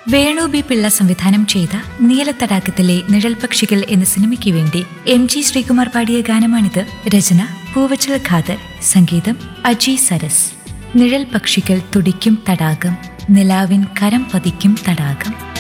Venu B Pillai സംവിധാനം ചെയ്ത നീലത്തടാകത്തിലെ നിഴൽപക്ഷികൾ എന്ന സിനിമയ്ക്ക് വേണ്ടി MG ശ്രീകുമാർ പാടിയ ഗാനമാണിത്. രചന പൂവച്ചൽ ഖാദർ, സംഗീതം അജി സരസ്. നിഴൽപക്ഷികൾ തുടിക്കും തടാകം, നിലാവിൻ കരം പതിക്കും തടാകം.